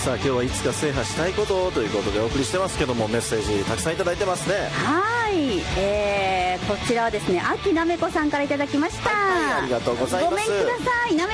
さあ今日はいつか制覇したいことをということでお送りしてますけども、メッセージたくさんいただいてますね。 はい、こちらはですね、秋なめこさんからいただきました。 はい、ありがとうございます。 ごめんください。